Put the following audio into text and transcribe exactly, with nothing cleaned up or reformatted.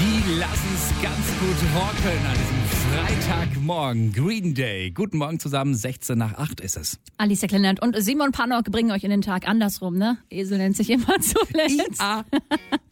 Die lassen es ganz gut rocken an diesem Freitagmorgen. Green Day. Guten Morgen zusammen, sechzehn nach acht ist es. Alicia Kleinert und Simon Pannock bringen euch in den Tag andersrum, ne? Esel nennt sich immer zuletzt. Ja.